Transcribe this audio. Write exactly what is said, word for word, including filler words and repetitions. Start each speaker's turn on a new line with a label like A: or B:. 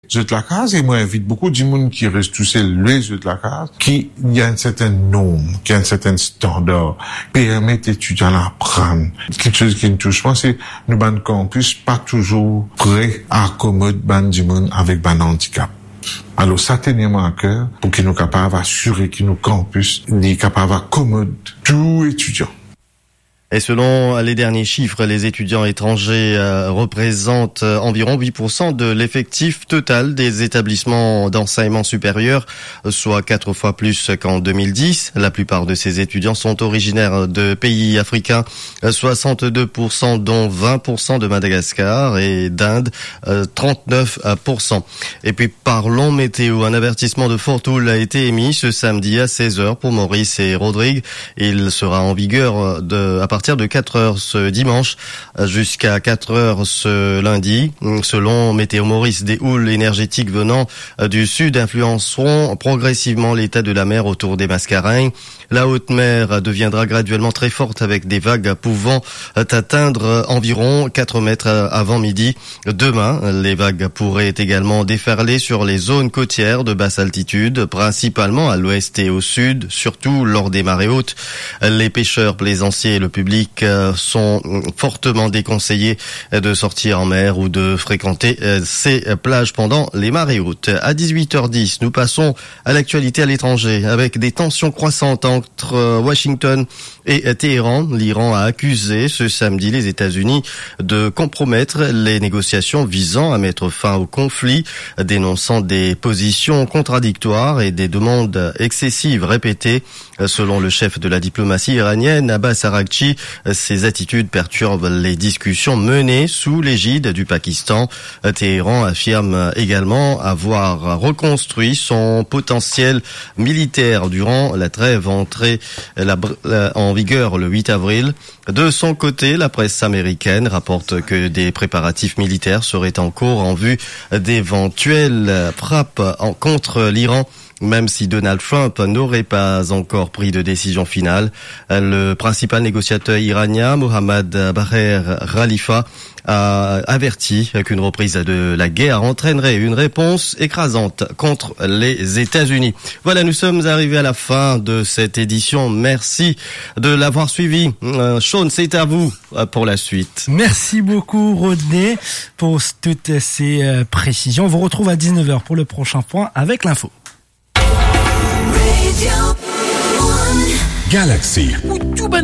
A: Jeux de la case, et moi invite beaucoup de monde qui reste tout seul les jeux de la case, qui il y a une certaine norme, qui a un certain standard, permettre étudiants d'apprendre. Quelque chose qui nous touche pas, c'est nous ban campus pas toujours prêt à accommoder ban du monde avec ban handicap. Alors ça tenez-moi à cœur pour qu'ils nous capables d'assurer que nos campus sont capables d'accommoder tout étudiant.
B: Et selon les derniers chiffres, les étudiants étrangers euh, représentent euh, environ huit pour cent de l'effectif total des établissements d'enseignement supérieur, soit quatre fois plus qu'en deux mille dix. La plupart de ces étudiants sont originaires de pays africains, soixante-deux pour cent dont vingt pour cent de Madagascar et d'Inde, euh, trente-neuf pour cent. Et puis parlons météo. Un avertissement de forte houle a été émis ce samedi à seize heures pour Maurice et Rodrigue. Il sera en vigueur de, à partir de quatre heures ce dimanche jusqu'à quatre heures ce lundi. Selon Météo Maurice, des houles énergétiques venant du sud influenceront progressivement l'état de la mer autour des Mascareignes. La haute mer deviendra graduellement très forte avec des vagues pouvant atteindre environ quatre mètres avant midi. Demain, les vagues pourraient également déferler sur les zones côtières de basse altitude, principalement à l'ouest et au sud, surtout lors des marées hautes. Les pêcheurs, plaisanciers et le public sont fortement déconseillés de sortir en mer ou de fréquenter ces plages pendant les marées hautes. À dix-huit heures dix, nous passons à l'actualité à l'étranger avec des tensions croissantes entre Washington et Téhéran. L'Iran a accusé ce samedi les États-Unis de compromettre les négociations visant à mettre fin au conflit, dénonçant des positions contradictoires et des demandes excessives répétées. Selon le chef de la diplomatie iranienne, Abbas Araghchi, ces attitudes perturbent les discussions menées sous l'égide du Pakistan. Téhéran affirme également avoir reconstruit son potentiel militaire durant la trêve entrée en vigueur le huit avril. De son côté, la presse américaine rapporte que des préparatifs militaires seraient en cours en vue d'éventuelles frappes contre l'Iran. Même si Donald Trump n'aurait pas encore pris de décision finale, le principal négociateur iranien, Mohammad Bagher Khalifa, a averti qu'une reprise de la guerre entraînerait une réponse écrasante contre les États-Unis. Voilà, nous sommes arrivés à la fin de cette édition. Merci de l'avoir suivi. Euh, Sean, c'est à vous pour la suite.
C: Merci beaucoup, Rodney, pour toutes ces euh, précisions. On vous retrouve à dix-neuf heures pour le prochain point avec l'info.
D: Galaxy.